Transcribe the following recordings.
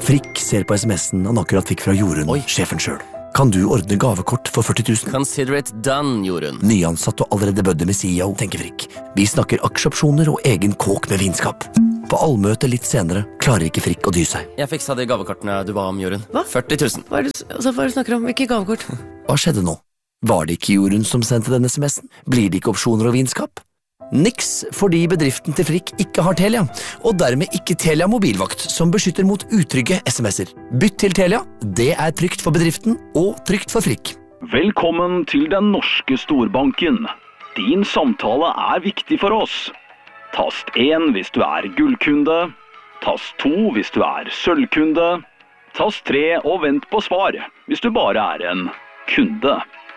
Frikk ser på SMS-en han akkurat fikk fra Jorunn, sjefen selv. Kan du ordne gavekort for 40 000? Consider it done, Jorunn. Nyansatt og allerede bødde med CEO, tenker Frikk. Vi snakker aksjeopsjoner og egen kåk med vinskap. På allmøte litt senere klarer ikke Frikk å dy seg. Jeg fiksa de gavekortene du ba om, Jorunn. Hva? 40 000. Hva er det du snakker om? Hvilke gavekort? Hva skjedde nå? Var det ikke Jorunn som sendte denne SMS-en? Blir det ikke opsjoner og vinskap? Niks, fordi bedriften til Frikk ikke har Telia, og dermed ikke Telia mobilvakt, som beskytter mot utrygge SMS-er. Bytt til Telia, det er trygt for bedriften og trygt for Frikk. Velkommen til den norske storbanken. Din samtale er viktig for oss. Tast 1 hvis du er gullkunde, tast 2 hvis du er sølvkunde, tast 3 og vent på svar hvis du bare er en kunde.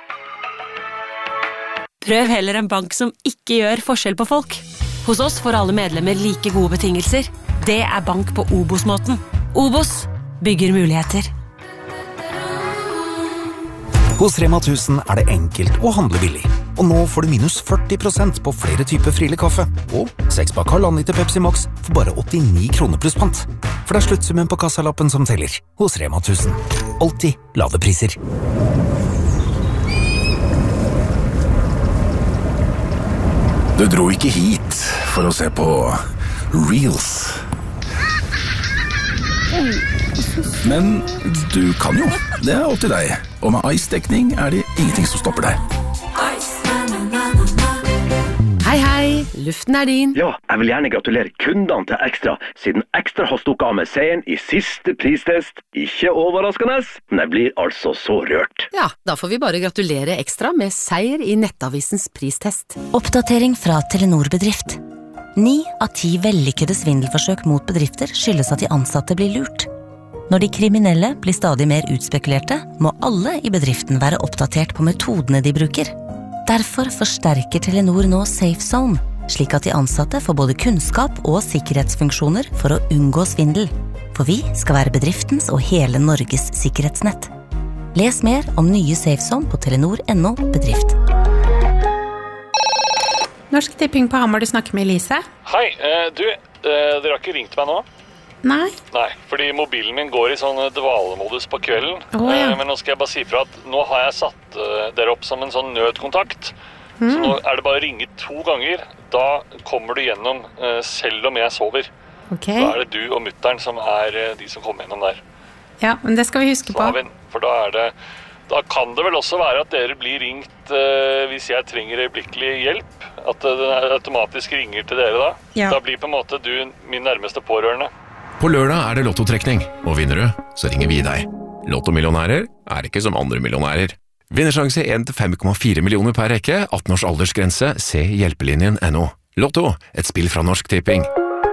Prøv heller en bank som ikke gjør forskjell på folk. Hos oss får alle medlemmer like gode betingelser. Det er bank på Obos-måten. Obos bygger muligheter. Hos Rema 1000 er det enkelt å handle billig. Og nå får du minus 40% på flere typer Friele kaffe. Og 6-pakk halvannen liter Pepsi Max for bare 89 kroner pluss pant. For det er sluttsummen på kassalappen som teller. Hos Rema 1000. Alltid lave priser. Du dro ikke hit for å se på Reels. Men du kan jo. Det er opp til deg. Og med Ice-dekning er det ingenting som stopper deg. Hei, hei. Luften er din. Ja, jeg vil gjerne gratulere kundene til Ekstra, siden Ekstra har stukket av med seieren i siste pristest. Ikke overraskende, men jeg blir altså så rørt. Ja, da får vi bare gratulere Ekstra med seier i Nettavisens pristest. Oppdatering fra Telenor Bedrift. 9 av 10 vellykkede svindelforsøk mot bedrifter skyldes at de ansatte blir lurt. Når de kriminelle blir stadig mer utspekulerte, må alle i bedriften være oppdatert på metodene de bruker. Derfor forsterker Telenor nå Safe Zone, slik at de ansatte får både kunnskap og sikkerhetsfunksjoner for å unngå svindel. For vi skal være bedriftens og hele Norges sikkerhetsnett. Les mer om nye Safe Zone på telenor.no bedrift. Norsk Tipping på Hamar, du snakker med Elise. Hei, dere har ikke ringt meg nå? Nei. Nei, fordi mobilen min går i sånn dvalemodus på kvelden. Ja. Men nå skal jeg bare si fra at nå har jeg satt dere opp som en sånn nødkontakt. Så nå er det bare å ringe 2 ganger. Da kommer du gjennom selv om jeg sover. Ok. Da er det du og mutteren som er de som kommer gjennom der. Ja, men det skal vi huske på. For da kan det vel også være at dere blir ringt hvis jeg trenger øyeblikkelig hjelp. At den automatisk ringer til dere da. Ja. Da blir på en måte du min nærmeste pårørende. På lørdag er det lottotrekning, og vinner du, så ringer vi deg. Lottomillionærer er ikke som andre millionærer. Vinnersjanse 1-5,4 millioner per rekke, 18 års aldersgrense, se hjelpelinjen.no. Lotto, et spill fra Norsk Tipping.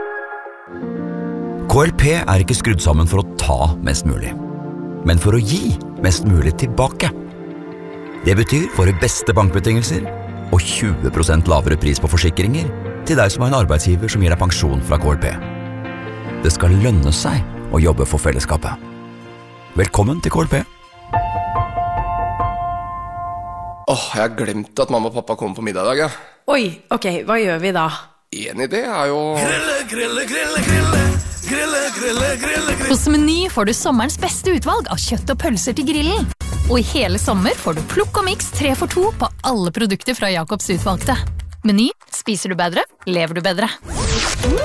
KLP er ikke skrudd sammen for å ta mest mulig, men for å gi mest mulig tilbake. Det betyr våre beste bankbetingelser og 20% lavere pris på forsikringer til deg som har en arbeidsgiver som gir deg pensjon fra KLP. Det skal lønne seg å jobbe for fellesskapet. Velkommen til KLP. Jeg har glemt at mamma og pappa kommer på middag i dag, ja. Oi, ok, hva gjør vi da? En idé er jo... Grille. Hos Meny får du sommerens beste utvalg av kjøtt og pølser til grillen. Og i hele sommer får du plukk og mix 3 for 2 på alle produkter fra Jacobs utvalgte. Meny, spiser du bedre, lever du bedre.